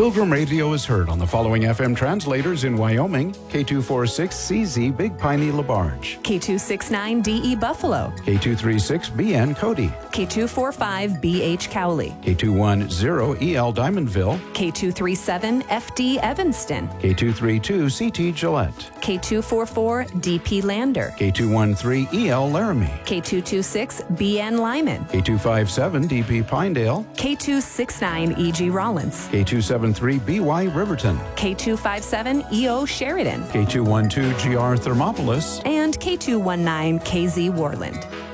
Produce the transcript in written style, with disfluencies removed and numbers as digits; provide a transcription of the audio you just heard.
Pilgrim Radio is heard on the following FM translators in Wyoming: K246CZ Big Piney LaBarge, K269DE Buffalo, K236BN Cody, K245BH Cowley, K210EL Diamondville, K237FD Evanston, K232CT Gillette, K244DP Lander, K213EL Laramie, K226BN Lyman, K257DP Pinedale, K269EG Rollins, K273BY Riverton, K257EO Sheridan, K212GR Thermopolis, and K219KZ Warland.